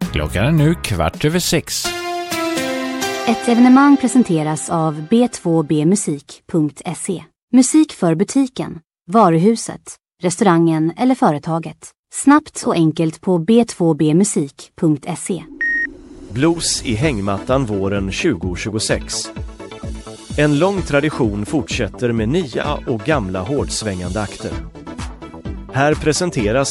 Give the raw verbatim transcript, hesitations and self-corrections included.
Klockan är nu kvart över sex. Ett evenemang presenteras av b två b musik punkt se. Musik för butiken, varuhuset, restaurangen eller företaget. Snabbt och enkelt på b två b musik punkt se. Blues i hängmattan våren tjugo tjugosex. En lång tradition fortsätter med nya och gamla hårdsvängande akter. Här presenteras